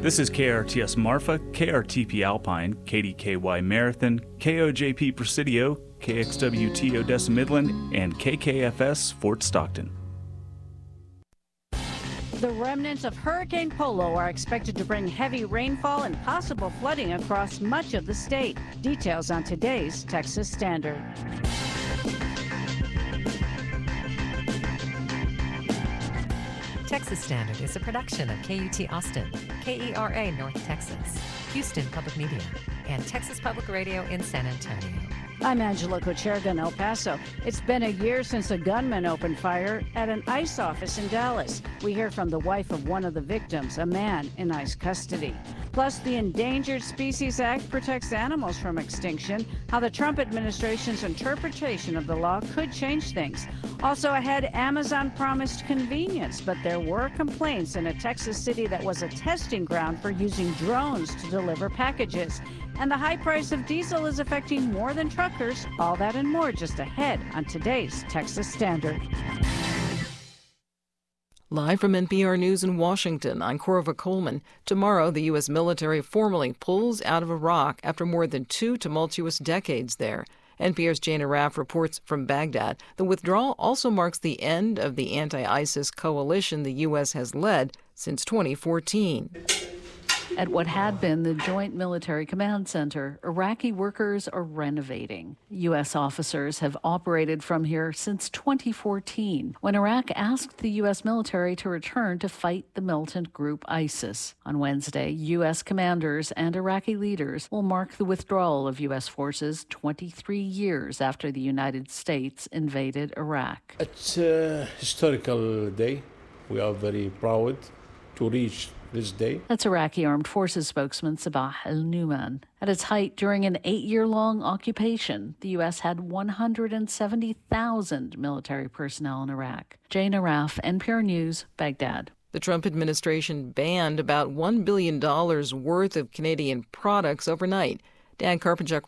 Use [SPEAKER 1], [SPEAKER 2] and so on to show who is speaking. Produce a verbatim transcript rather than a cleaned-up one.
[SPEAKER 1] This is K R T S Marfa, K R T P Alpine, K D K Y Marathon, K O J P Presidio, K X W T Odessa Midland, and K K F S Fort Stockton.
[SPEAKER 2] The remnants of Hurricane Polo are expected to bring heavy rainfall and possible flooding across much of the state. Details on today's Texas Standard.
[SPEAKER 3] Texas Standard is a production of K U T Austin, K E R A North Texas, Houston Public Media, and Texas Public Radio in San Antonio.
[SPEAKER 2] I'm Angela Kocherga in El Paso. It's been a year since a gunman opened fire at an ICE office in Dallas. We hear from the wife of one of the victims, a man in ICE custody. Plus, the Endangered Species Act protects animals from extinction, how the Trump administration's interpretation of the law could change things. Also ahead, Amazon promised convenience, but there were complaints in a Texas city that was a testing ground for using drones to deliver packages. And the high price of diesel is affecting more than truckers. All that and more just ahead on today's Texas Standard.
[SPEAKER 4] Live from N P R News in Washington, I'm Corva Coleman. Tomorrow, the U S military formally pulls out of Iraq after more than two tumultuous decades there. N P R's Jana Raff reports from Baghdad. The withdrawal also marks the end of the anti-ISIS coalition the U S has led since twenty fourteen.
[SPEAKER 5] At what had been the Joint Military Command Center, Iraqi workers are renovating. U S officers have operated from here since twenty fourteen, when Iraq asked the U S military to return to fight the militant group ISIS. On Wednesday, U S commanders and Iraqi leaders will mark the withdrawal of U S forces twenty-three years after the United States invaded Iraq.
[SPEAKER 6] It's a historical day. We are very proud to reach this day.
[SPEAKER 5] That's Iraqi Armed Forces spokesman Sabah al-Numan. At its height during an eight-year-long occupation, the U S had one hundred seventy thousand military personnel in Iraq. Jana Raff, N P R News, Baghdad.
[SPEAKER 4] The Trump administration banned about one billion dollars worth of Canadian products overnight. Dan Karpinchuk